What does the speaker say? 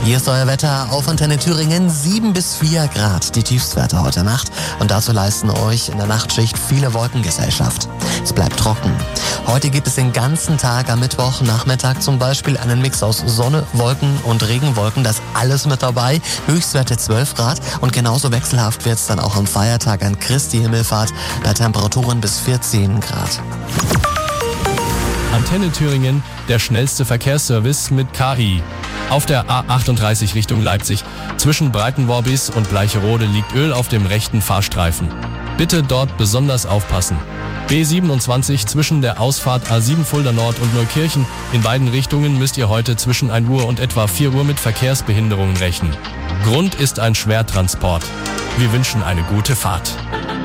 Hier ist euer Wetter auf Antenne Thüringen, 7 bis 4 Grad, die Tiefstwerte heute Nacht. Und dazu leisten euch in der Nachtschicht viele Wolkengesellschaft. Es bleibt trocken. Heute gibt es den ganzen Tag am Mittwochnachmittag zum Beispiel einen Mix aus Sonne, Wolken und Regenwolken. Das alles mit dabei. Höchstwerte 12 Grad. Und genauso wechselhaft wird es dann auch am Feiertag an Christi Himmelfahrt bei Temperaturen bis 14 Grad. Antenne Thüringen, der schnellste Verkehrsservice mit KI. Auf der A38 Richtung Leipzig zwischen Breitenworbis und Bleicherode liegt Öl auf dem rechten Fahrstreifen. Bitte dort besonders aufpassen. B27 zwischen der Ausfahrt A7 Fulda Nord und Neukirchen. In beiden Richtungen müsst ihr heute zwischen 1 Uhr und etwa 4 Uhr mit Verkehrsbehinderungen rechnen. Grund ist ein Schwertransport. Wir wünschen eine gute Fahrt.